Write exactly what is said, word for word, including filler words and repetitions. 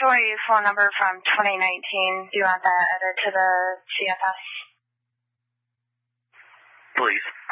employee phone number from twenty nineteen. Do you want that added to the C F S? Please.